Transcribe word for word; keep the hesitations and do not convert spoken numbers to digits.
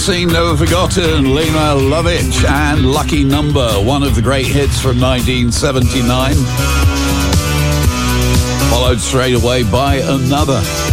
Seen, Never Forgotten, Lena Lovitch, and Lucky Number, one of the great hits from nineteen seventy-nine. Followed straight away by another.